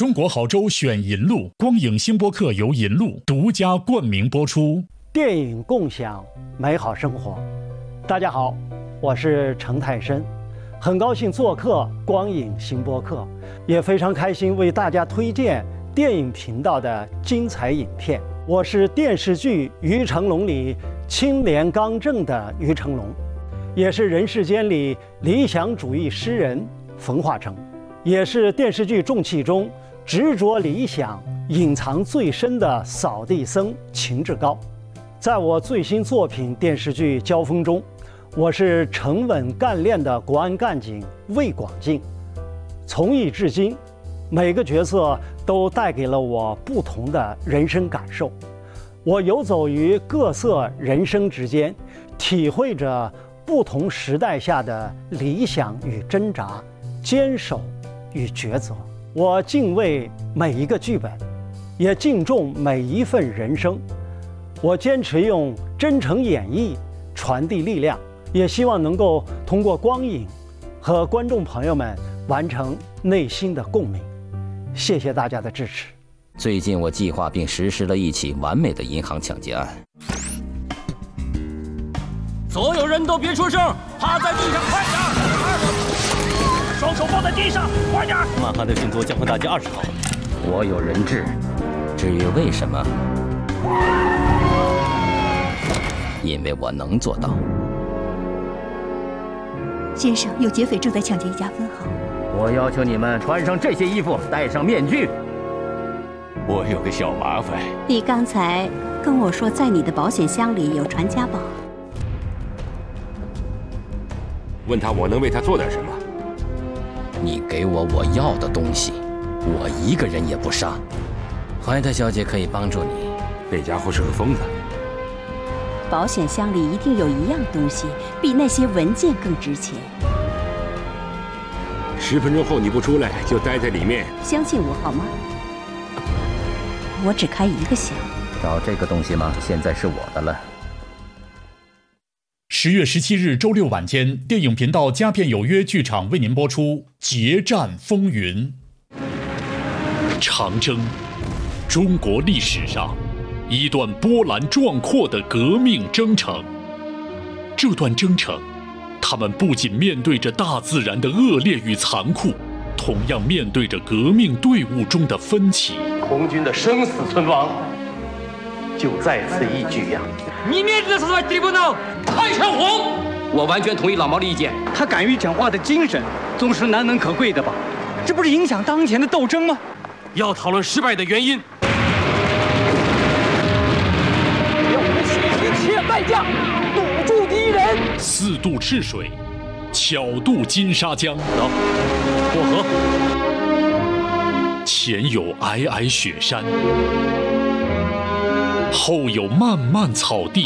中国好州选银路，光影星播客由银路独家冠名播出。 电影共享美好生活。大家好，我是程泰深，很高兴做客光影星播客，也非常开心为大家推荐电影频道的精彩影片。我是电视剧《于成龙》里清廉刚正的于成龙，也是人世间里理想主义诗人冯化成，也是电视剧《重器》中执着理想、隐藏最深的扫地僧秦志高。在我最新作品电视剧《交锋》中，我是沉稳干练的国安干警魏广进。从艺至今，每个角色都带给了我不同的人生感受。我游走于各色人生之间，体会着不同时代下的理想与挣扎、坚守与抉择。我敬畏每一个剧本，也敬重每一份人生。我坚持用真诚演绎传递力量，也希望能够通过光影和观众朋友们完成内心的共鸣。谢谢大家的支持。 最近我计划并实施了一起完美的银行抢劫案。 所有人都别出声，趴在地上，快点！双手放在地上，快点！ 满汉的信托将和大家20号。 我有人质，至于为什么，因为我能做到。 先生，有劫匪正在抢劫一家分行。 我要求你们穿上这些衣服，戴上面具。 我有个小麻烦。 你刚才跟我说，在你的保险箱里有传家宝。 问他我能为他做点什么？ 你给我我要的东西，我一个人也不杀。怀特小姐可以帮助你。 那家伙是个疯子。 保险箱里一定有一样东西，比那些文件更值钱。 10分钟后你不出来，就待在里面。 相信我好吗？我只开一个箱。 找这个东西吗？现在是我的了。 10月17日周六晚间，电影频道佳片有约剧场为您播出《决战风云》。长征，中国历史上一段波澜壮阔的革命征程。这段征程，他们不仅面对着大自然的恶劣与残酷，同样面对着革命队伍中的分歧。 红军的生死存亡，就在此一举呀！ 你面子是在地不能太上皇。 我完全同意老毛的意见。 他敢于讲话的精神，总是难能可贵的吧？这不是影响当前的斗争吗？ 要讨论失败的原因， 要我们血一切代价堵住敌人。 4渡赤水，巧渡金沙江。 走，过河。 前有皑皑雪山，后有漫漫草地。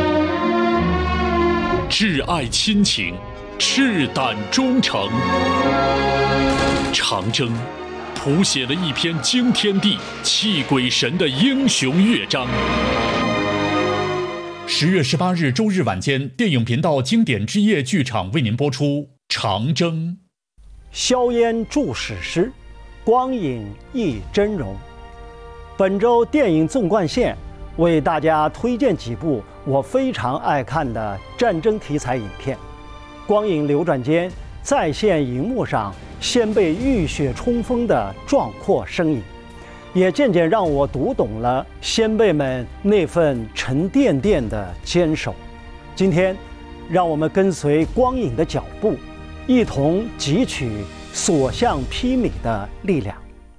挚爱亲情，赤胆忠诚。长征谱写了一篇惊天地、泣鬼神的英雄乐章。10月18日周日晚间，电影频道经典之夜剧场为您播出《长征》。 硝烟著史诗，光影忆峥嵘。本周电影纵贯线为大家推荐几部我非常爱看的战争题材影片。光影流转间，再现荧幕上先辈浴血冲锋的壮阔身影，也渐渐让我读懂了先辈们那份沉甸甸的坚守。今天，让我们跟随光影的脚步，一同汲取所向披靡的力量。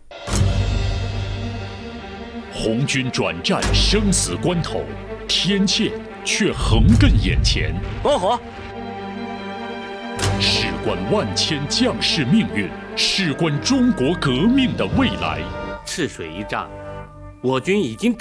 红军转战生死关头，天堑却横亘眼前。 过河。 事关万千将士命运，事关中国革命的未来。 赤水一战，我军已经